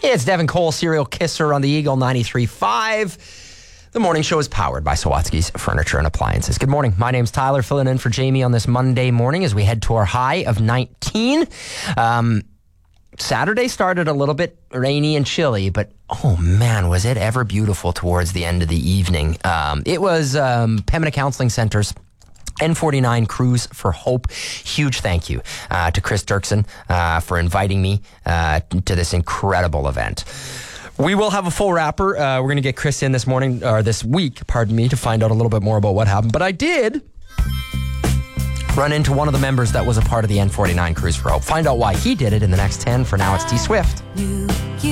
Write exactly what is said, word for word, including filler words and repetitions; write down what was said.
It's Devin Cole, serial kisser on the Eagle ninety-three point five. The morning show is powered by Sawatsky's Furniture and Appliances. Good morning. My name's Tyler, filling in for Jamie on this Monday morning as we head to our high of nineteen. Um, Saturday started a little bit rainy and chilly, but oh man, was it ever beautiful towards the end of the evening. Um, it was um, Pembina Counseling Center's N forty-nine Cruise for Hope. Huge thank you uh, to Chris Dirksen uh, for inviting me uh, to this incredible event. We will have a full wrapper. Uh, we're going to get Chris in this morning, or this week, pardon me, to find out a little bit more about what happened. But I did run into one of the members that was a part of the N forty-nine Cruise for Hope. Find out why he did it in the next ten. For now, it's T Swift.